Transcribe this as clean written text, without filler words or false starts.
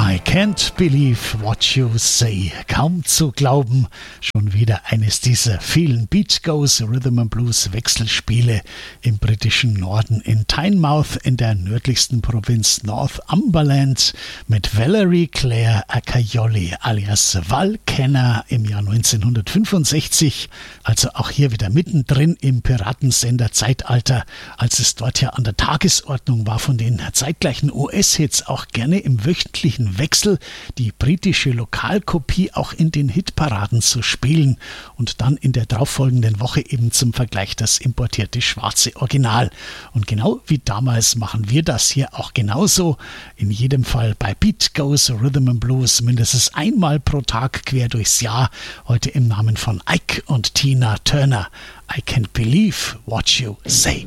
I can't believe what you say. Kaum zu glauben. Schon wieder eines dieser vielen Beat Goes Rhythm and Blues Wechselspiele im britischen Norden in Tynemouth in der nördlichsten Provinz Northumberland mit Valerie Claire Akayole alias Val Kenner im Jahr 1965. Also auch hier wieder mittendrin im Piratensender Zeitalter, als es dort ja an der Tagesordnung war, von den zeitgleichen US-Hits auch gerne im wöchentlichen Wechsel die britische Lokalkopie auch in den Hitparaden zu spielen und dann in der darauffolgenden Woche eben zum Vergleich das importierte schwarze Original. Und genau wie damals machen wir das hier auch genauso. In jedem Fall bei Beat Goes Rhythm and Blues mindestens einmal pro Tag quer durchs Jahr. Heute im Namen von Ike und Tina Turner. I can't believe what you say.